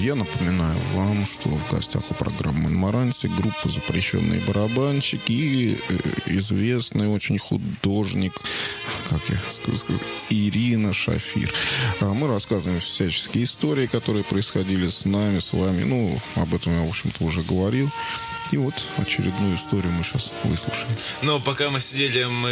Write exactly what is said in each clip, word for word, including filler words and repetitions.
Я напоминаю вам, что в гостях у программы «Монмаранси» группа «Запрещенные барабанщики» и известный очень художник, как я сказал, Ирина Шафир. Мы рассказываем всяческие истории, которые происходили с нами, с вами. Ну, об этом я, в общем-то, уже говорил. И вот очередную историю мы сейчас выслушаем. Но пока мы сидели, мы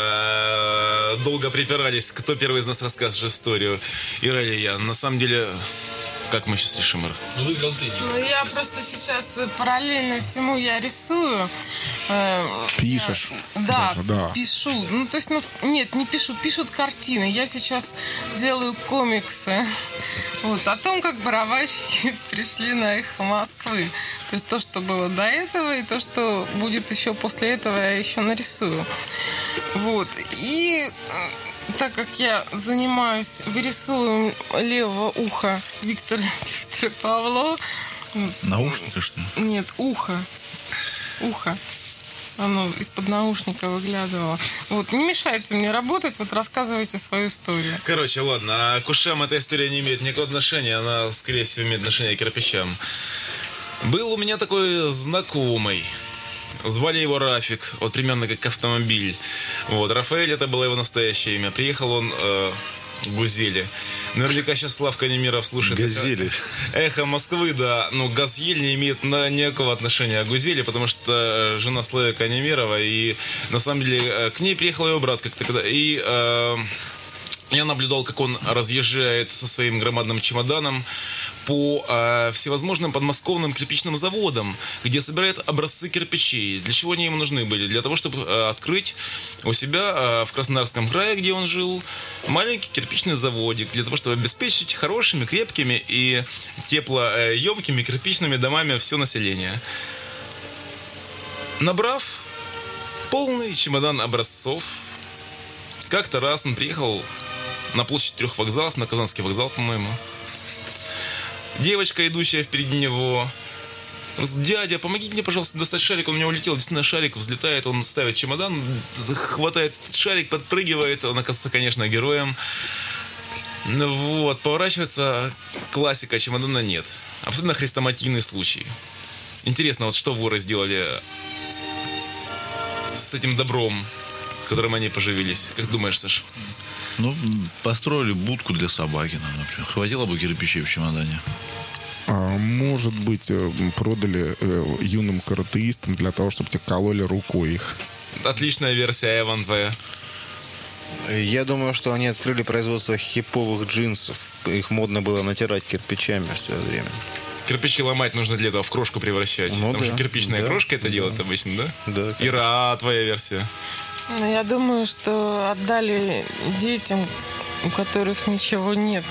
э, долго припирались, кто первый из нас расскажет историю. Ира или я. На самом деле... Как мы сейчас решим, Ира? Ну, выиграл ты. Ну, я просто сейчас параллельно всему я рисую. Пишешь? Я, да, да, пишу. Ну, то есть, ну, нет, не пишу, пишут картины. Я сейчас делаю комиксы. Вот, о том, как барабанщики пришли на эхо Москвы. То есть, то, что было до этого, и то, что будет еще после этого, я еще нарисую. Вот. И... так как я занимаюсь вырисовыванием левого уха Виктора, Виктора Павлова. Наушника, что ли? Нет, ухо. Ухо. Оно из-под наушника выглядывало. Вот, не мешайте мне работать, вот рассказывайте свою историю. Короче, ладно, а к ушам эта история не имеет никакого отношения, она, скорее всего, имеет отношение к кирпичам. Был у меня такой знакомый. Звали его Рафик, вот примерно как автомобиль. Вот, Рафаэль, это было его настоящее имя. Приехал он э, в Гузели. Наверняка сейчас Славка Немиров слушает. Газели. Эхо Москвы, да. Ну, Газель не имеет на никакого отношения к Гузели, потому что жена Славика Немирова. И на самом деле к ней приехал его брат как-то. Когда, и э, я наблюдал, как он разъезжает со своим громадным чемоданом по э, всевозможным подмосковным кирпичным заводам, где собирает образцы кирпичей. Для чего они ему нужны были? Для того, чтобы э, открыть у себя э, в Краснодарском крае, где он жил, маленький кирпичный заводик, для того, чтобы обеспечить хорошими, крепкими и теплоемкими кирпичными домами все население. Набрав полный чемодан образцов, как-то раз он приехал на площадь трех вокзалов, на Казанский вокзал, по-моему. Девочка, идущая впереди него: дядя, помогите мне, пожалуйста, достать шарик. Он у меня улетел. Действительно, шарик взлетает, он ставит чемодан, хватает шарик, подпрыгивает. Он оказывается, конечно, героем. Вот, поворачивается, классика, чемодана нет. Абсолютно хрестоматийный случай. Интересно, вот что воры сделали с этим добром, которым они поживились. Как думаешь, Саш? Ну, построили будку для собаки, например. Хватило бы кирпичей в чемодане. А, может быть, продали э, юным каратеистам для того, чтобы те кололи рукой их. Отличная версия, Эван, твоя. Я думаю, что они открыли производство хиповых джинсов. Их модно было натирать кирпичами все время. Кирпичи ломать нужно для этого, в крошку превращать. Ну, Потому да. что кирпичная да. крошка это да. делает обычно, да? Да. Конечно. Ира, а твоя версия? Ну, я думаю, что отдали детям, у которых ничего нет,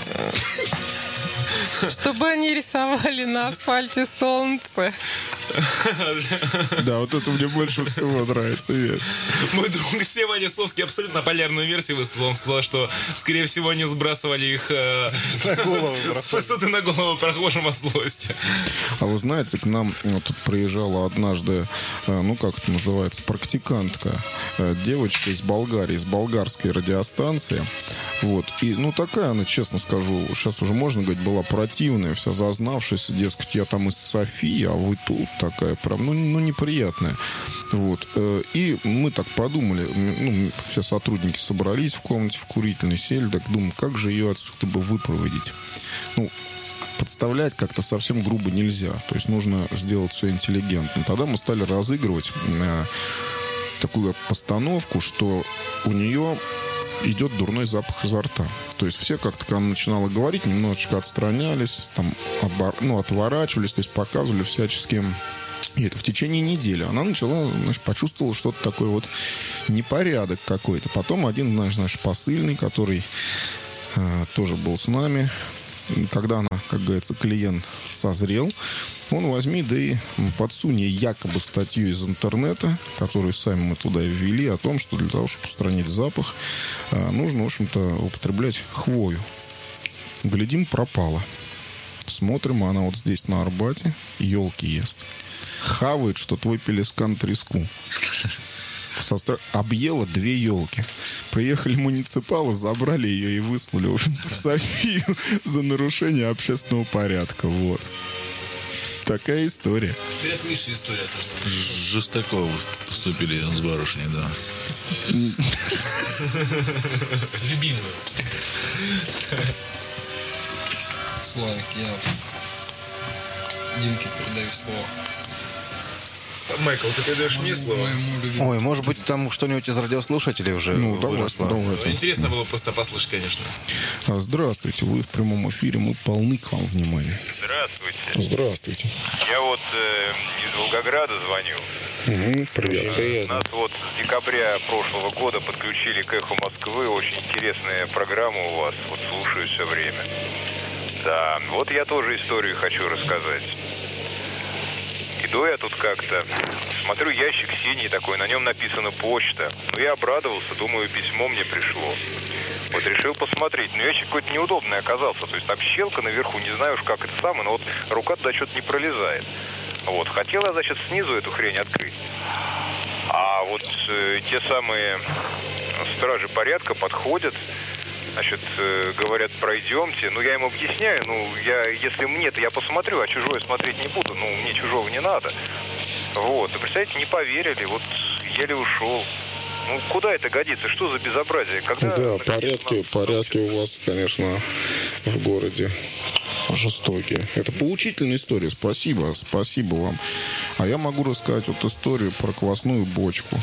чтобы они рисовали на асфальте солнце. Да, вот это мне больше всего нравится. Мой друг Сева Лисовский абсолютно полярную версию высказал. Он сказал, что, скорее всего, они сбрасывали их э, На голову с высоты на голову прохожим от злости. А вы знаете, к нам вот тут приезжала однажды, э, ну как это называется, практикантка, э, девочка из Болгарии, из болгарской радиостанции. Вот. И, ну, такая она, честно скажу, сейчас уже можно говорить, была противная, вся зазнавшаяся, дескать, я там из Софии, а вы тут такая прям, ну, ну неприятная. Вот. И мы так подумали, ну, все сотрудники собрались в комнате в курительной, сели, так думаю, как же ее отсюда бы выпроводить? Ну, подставлять как-то совсем грубо нельзя. То есть нужно сделать все интеллигентно. Тогда мы стали разыгрывать э, такую постановку, что у нее идет дурной запах изо рта. То есть все как-то, когда она начинала говорить, немножечко отстранялись, там, обор... ну, отворачивались, то есть показывали всячески. И это в течение недели. Она начала, значит, почувствовала что-то такое вот непорядок какой-то. Потом один наш, наш посыльный, который э, тоже был с нами, когда она, как говорится, клиент созрел, он возьми, да и подсунь ей якобы статью из интернета, которую сами мы туда и ввели, о том, что для того, чтобы устранить запах, нужно, в общем-то, употреблять хвою. Глядим, пропала. Смотрим, она вот здесь на Арбате елки ест. Хавает, что твой пелескан треску. Со стра... Объела две елки. Приехали муниципалы, забрали ее и выслали, в общем-то, в Софию за нарушение общественного порядка. Вот. Такая история. Теперь от Миши история тоже. Жестоко поступили с барышней, да. Любимую. Славик, я Димке передаю слово. Майкл, ты передаешь мне слово? Моему любимому. Ой, может быть, там что-нибудь из радиослушателей уже Ну, выросло? давайте, давайте. Интересно было просто послушать, конечно. А, Здравствуйте, вы в прямом эфире, мы полны к вам внимания. Здравствуйте. Здравствуйте. Я вот э, из Волгограда звоню. Угу, привет. Нас вот с декабря прошлого года подключили к «Эху Москвы». Очень интересная программа у вас. Вот слушаю все время. Да, вот я тоже историю хочу рассказать. Иду я тут как-то, смотрю, ящик синий такой, на нем написано «Почта». Ну, я обрадовался, думаю, письмо мне пришло. Вот решил посмотреть, но ящик какой-то неудобный оказался. То есть там щелка наверху, не знаю уж как это самое, но вот рука туда что-то не пролезает. Вот, хотел я, значит, снизу эту хрень открыть. А вот э, те самые стражи порядка подходят, значит, э, говорят, пройдемте. Ну, я им объясняю, ну, я, если мне-то я посмотрю, а чужое смотреть не буду, ну, мне чужого не надо. Вот, и, представляете, не поверили, вот еле ушел. Ну, куда это годится? Что за безобразие? Когда, Да, наконец, порядки, нам- порядки у вас, конечно, в городе жестокие. Это поучительная история. Спасибо, спасибо вам. А я могу рассказать вот историю про квасную бочку.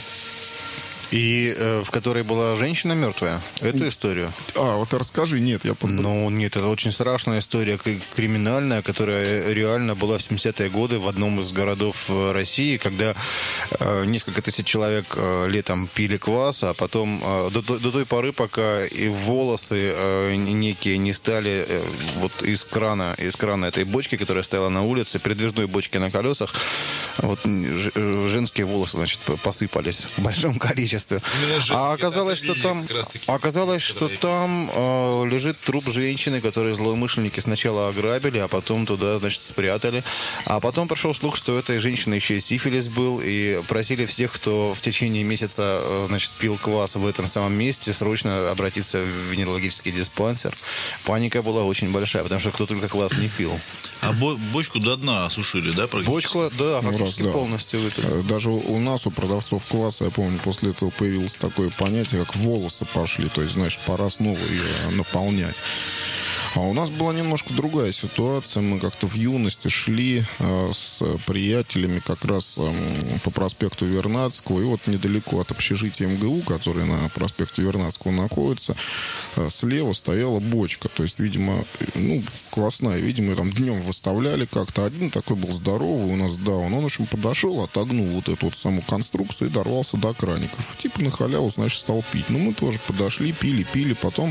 И э, в которой была женщина мертвая? Эту историю? А, вот расскажи, нет, я под... Ну, нет, это очень страшная история, к- криминальная, которая реально была в семидесятые годы в одном из городов э, России, когда э, несколько тысяч человек э, летом пили квас, а потом э, до, до- до той поры, пока и волосы э, некие не стали э, вот из крана, из крана этой бочки, которая стояла на улице, передвижной бочки на колесах, вот ж- э, женские волосы, значит, посыпались в большом количестве. Именно женские, А оказалось, да, что там, как раз-таки, оказалось, что которые- там э, лежит труп женщины, которую злоумышленники сначала ограбили, а потом туда, значит, спрятали. А потом прошел слух, что у этой женщины еще и сифилис был, и просили всех, кто в течение месяца, э, значит, пил квас в этом самом месте, срочно обратиться в венерологический диспансер. Паника была очень большая, потому что кто только квас не пил. А бо- бочку до дна осушили, да, практически? Бочку, да, Ну, раз, фактически да. полностью выпили. Э, Даже у у нас, у продавцов кваса, я помню, после этого появилось такое понятие, как волосы пошли. То есть, значит, пора снова ее наполнять. А у нас была немножко другая ситуация. Мы как-то в юности шли э, с приятелями как раз э, по проспекту Вернадского. И вот недалеко от общежития эм гэ у, который на проспекте Вернадского находится, э, слева стояла бочка. То есть, видимо, ну, квасная. Видимо, ее там днем выставляли как-то. Один такой был здоровый у нас даун. Он, в общем, подошел, отогнул вот эту вот саму конструкцию и дорвался до краников. Типа на халяву, значит, стал пить. Ну, мы тоже подошли, пили, пили. Потом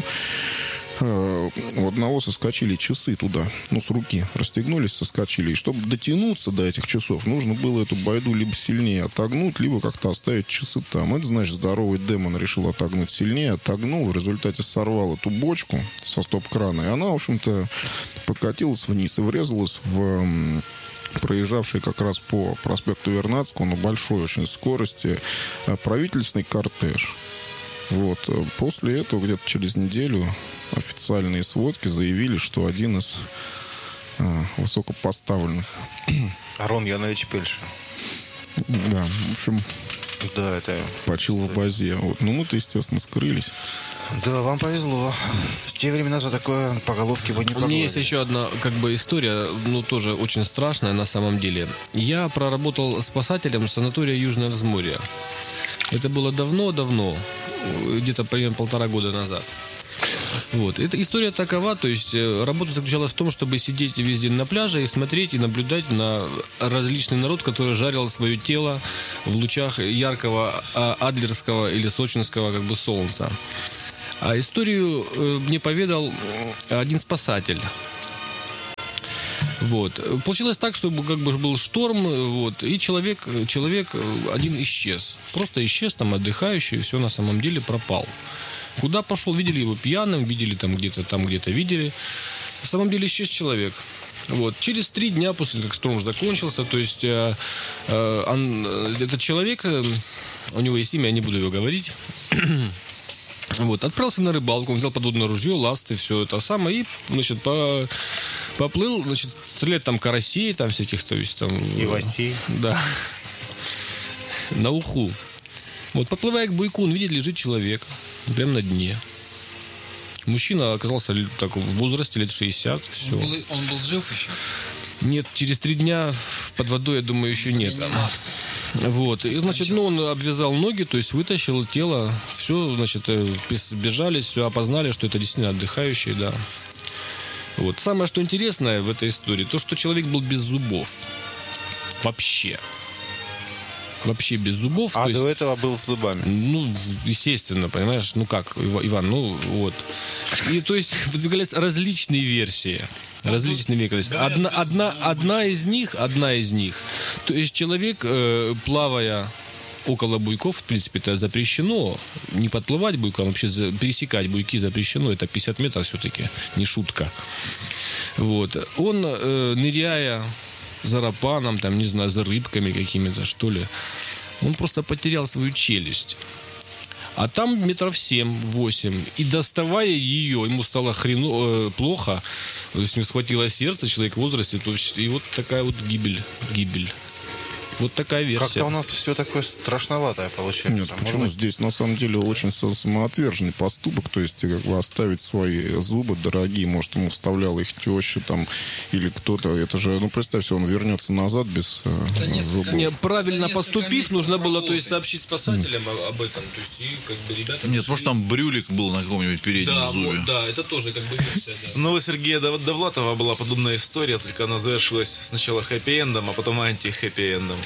у одного соскочили часы туда, ну, с руки расстегнулись, соскочили. И чтобы дотянуться до этих часов, нужно было эту байду либо сильнее отогнуть, либо как-то оставить часы там. Это, значит, здоровый демон решил отогнуть сильнее, отогнул, в результате сорвал эту бочку со стоп-крана, и она, в общем-то, покатилась вниз и врезалась в м, проезжавший как раз по проспекту Вернадского на большой очень скорости э, правительственный кортеж. Вот. После этого, где-то через неделю, официальные сводки заявили, что один из а, высокопоставленных... Арон Янович Пельша. Да, в общем, Да, это... почил в базе. Вот. Ну, мы-то, естественно, скрылись. Да, вам повезло. В те времена за такое по головке бы не У меня погладили. есть еще одна как бы история, ну тоже очень страшная на самом деле. Я проработал спасателем санатория Южное Взморье. Это было давно-давно, где-то примерно полтора года назад. Вот. Эта история такова, то есть э, работа заключалась в том, чтобы сидеть весь день на пляже и смотреть и наблюдать на различный народ, который жарил свое тело в лучах яркого а, адлерского или сочинского как бы солнца. А историю э, мне поведал один спасатель. Вот. Получилось так, что как бы был шторм, вот, и человек, человек один исчез. Просто исчез, там отдыхающий, и все на самом деле пропал. Куда пошел? Видели его пьяным, видели там где-то, там где-то видели. На самом деле исчез человек. Вот. Через три дня после как шторм закончился, то есть э, э, он, этот человек, э, У него есть имя, я не буду его говорить. Вот, отправился на рыбалку, он взял подводное ружье, ласты, все это самое, и, значит, по, поплыл, значит, стрелять там карасей, там всяких, то есть там... Ивасей. Да. На уху. Вот, подплывая к буйку, он видит, лежит человек прямо на дне. Мужчина оказался так, в возрасте лет шестьдесят. Все. Он, был, он был жив еще? Нет, через три дня под водой, я думаю, еще нет. Вот. И, значит, ну, он обвязал ноги, то есть вытащил тело. Все, значит, бежали, все опознали, что это действительно отдыхающий, да. Вот. Самое, что интересное в этой истории, то, что человек был без зубов. Вообще. Вообще без зубов. А то до есть, этого был с зубами? Ну, естественно, понимаешь, ну как, Иван, ну вот. И то есть выдвигались различные версии. Различные версии. Одна, одна, одна из них, одна из них. То есть человек, э, плавая около буйков, в принципе, это запрещено. Не подплывать буйкам, а вообще пересекать буйки запрещено. Это пятьдесят метров все-таки, не шутка. Вот. Он, э, ныряя за рапаном, там, не знаю, за рыбками какими-то, что ли, он просто потерял свою челюсть. А там метров семь-восемь. И доставая ее, ему стало хрено, э, плохо. То есть, ему схватило сердце, человек в возрасте. То есть, и вот такая вот гибель. Гибель. Вот такая версия. Как-то у нас все такое страшноватое получается. Нет, почему быть... здесь на самом деле очень самоотверженный поступок, то есть как бы оставить свои зубы дорогие, может, ему вставляла их теща там или кто-то, это же, ну представь себе, он вернется назад без э, зубов. Не, правильно поступив, нужно было, то есть, работы. сообщить спасателям mm. об этом, то есть, и как бы ребята... Нет, может, там брюлик был на каком-нибудь переднем да, зубе. Вот, да, это тоже как бы версия, да. Ну, у Сергея Дов- Довлатова была подобная история, только она завершилась сначала хэппи-эндом, а потом анти-хэппи-эндом.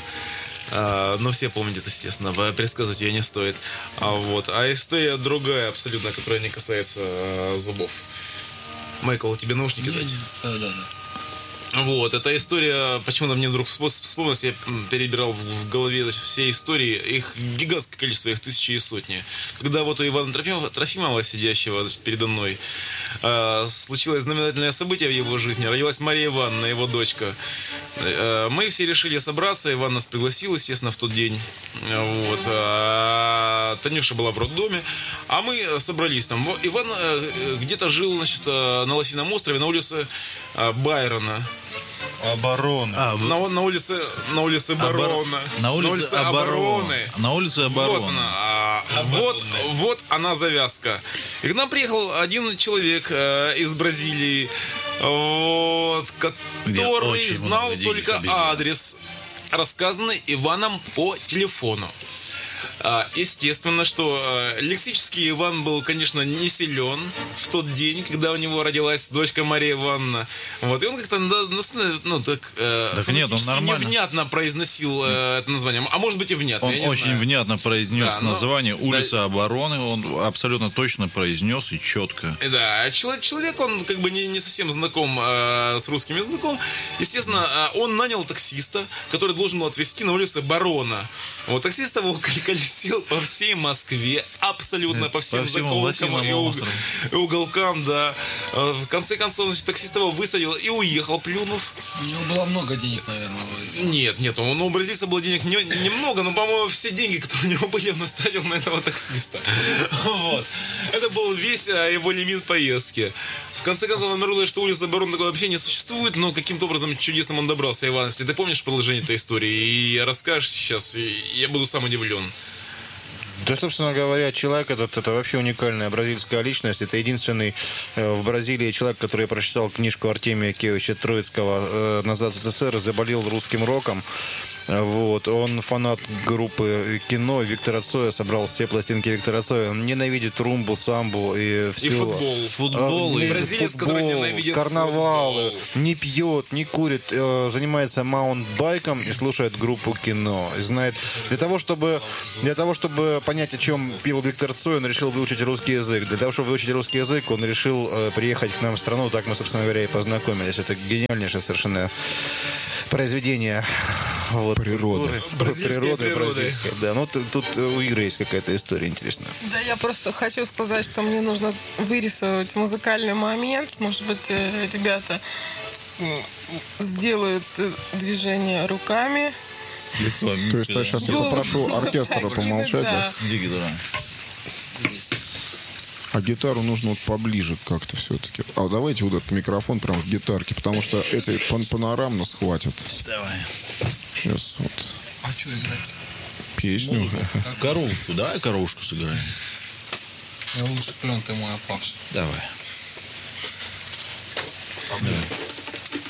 А, ну, все помнят это, естественно, предсказывать ее не стоит. А, вот. а история другая абсолютно, которая не касается а, зубов. Майкл, тебе наушники дать? Да, да, да. Вот, эта история, почему-то мне вдруг вспомнилось, я перебирал в голове все истории, их гигантское количество, их тысячи и сотни. Когда вот у Ивана Трофимова, Трофимова сидящего, значит, передо мной, э, случилось знаменательное событие в его жизни, родилась Мария Ивановна, его дочка. Э, мы все решили собраться, Иван нас пригласил, естественно, в тот день. Вот. А Танюша была в роддоме, а мы собрались там. Иван э, где-то жил, значит, на Лосином острове, на улице э, Байрона. Оборона. А, на, на улице, на улице Барона. Обор... На улице, на улице обороны. обороны. На улице обороны. Вот она, а, вот, вот она завязка. И к нам приехал один человек э, из Бразилии, вот, который знал только обезьян. Адрес, рассказанный Иваном по телефону. Естественно, что лексический Иван был, конечно, не силен в тот день, когда у него родилась дочка Мария Ивановна. Вот, и он как-то, ну, так, так нет, он нормально. невнятно произносил э, это название. А может быть и внятно. Он очень знаю. внятно произнес да, название но, улица да, обороны. Он абсолютно точно произнес и четко. Да, человек, человек он как бы не, не совсем знаком э, с русским языком. Естественно, он нанял таксиста, который должен был отвезти на улице Барона. Вот, таксист его колесил по всей Москве, абсолютно по всем, по всем закоулкам и, уг... и уголкам, да. В конце концов, таксист его высадил и уехал, плюнув. У него было много денег, наверное. Нет, нет, у, ну, у бразильца было денег не, немного, но, по-моему, все деньги, которые у него были, он оставил на этого таксиста. Вот. Это был весь его лимит поездки. В конце концов, обнаружилось, что улица Барона такой вообще не существует, но каким-то образом чудесным он добрался, Иван. Если ты помнишь продолжение этой истории и расскажешь сейчас, и я буду сам удивлен. Да, собственно говоря, человек этот, это вообще уникальная бразильская личность. Это единственный э, в Бразилии человек, который прочитал книжку Артемия Кеовича Троицкого э, «Назад в СССР» и заболел русским роком. Вот. Он фанат группы кино Виктора Цоя, собрал все пластинки Виктора Цоя. Он ненавидит румбу, самбу и все. И футбол. Футбол, а, и бразилец, футбол, который ненавидит карнавалы. Футбол. Не пьет, не курит, э, занимается маунтбайком и слушает группу кино. И знает, для того, чтобы, для того, чтобы понять, о чем пил Виктор Цой, он решил выучить русский язык. Для того, чтобы выучить русский язык, он решил э, приехать к нам в страну. Так мы, собственно говоря, и познакомились. Это гениальнейшее совершенно произведение. Вот, природы. Природы бразильской. Да, ну тут, тут у Игоря есть какая-то история интересная. Да, я просто хочу сказать, что мне нужно вырисовать музыкальный момент. Может быть, ребята сделают движение руками То есть я сейчас я попрошу оркестра помолчать, да? Где гитара? А гитару нужно вот поближе как-то все-таки. А давайте вот этот микрофон прям в гитарке, потому что этой пан панорам нас хватит. Давай. Сейчас вот А что играть? песню. Коровушку, давай коровушку сыграем. Я лучше клен, ты мой опавший. Давай. Давай.